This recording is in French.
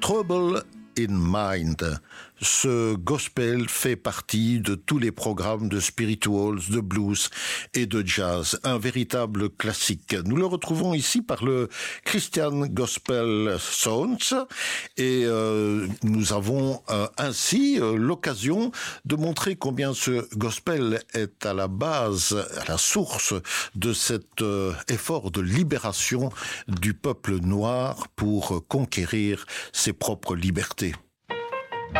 Trouble in Mind. Ce gospel fait partie de tous les programmes de spirituals, de blues et de jazz. Un véritable classique. Nous le retrouvons ici par le Christian Gospel Sounds et nous avons ainsi l'occasion de montrer combien ce gospel est à la base, à la source de cet effort de libération du peuple noir pour conquérir ses propres libertés.